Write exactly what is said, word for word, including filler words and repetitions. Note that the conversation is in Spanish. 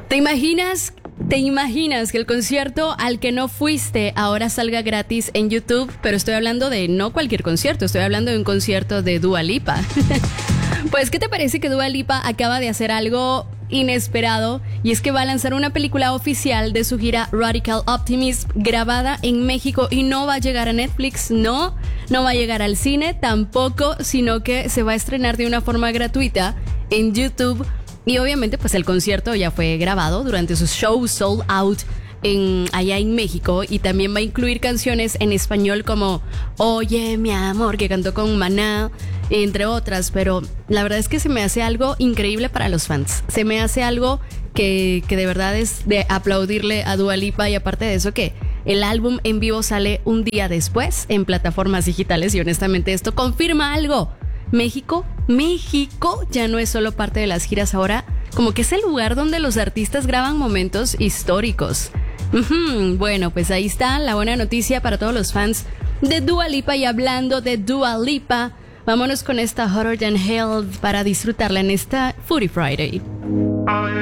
¿Te imaginas, te imaginas que el concierto al que no fuiste ahora salga gratis en YouTube? Pero estoy hablando de no cualquier concierto, estoy hablando de un concierto de Dua Lipa. Pues, ¿qué te parece que Dua Lipa acaba de hacer algo inesperado? Y es que va a lanzar una película oficial de su gira Radical Optimism, grabada en México, y no va a llegar a Netflix, no, no va a llegar al cine tampoco, sino que se va a estrenar de una forma gratuita en YouTube. Y obviamente pues el concierto ya fue grabado durante su show Sold Out en, allá en México, y también va a incluir canciones en español como Oye mi amor, que cantó con Maná, entre otras. Pero la verdad es que se me hace algo increíble para los fans, se me hace algo que, que de verdad es de aplaudirle a Dua Lipa. Y aparte de eso, que el álbum en vivo sale un día después en plataformas digitales, y honestamente esto confirma algo. México, México ya no es solo parte de las giras, ahora como que es el lugar donde los artistas graban momentos históricos. Uh-huh. Bueno, pues ahí está la buena noticia para todos los fans de Dua Lipa. Y hablando de Dua Lipa, vámonos con esta Hotter Than Hell para disfrutarla en esta Foodie Friday.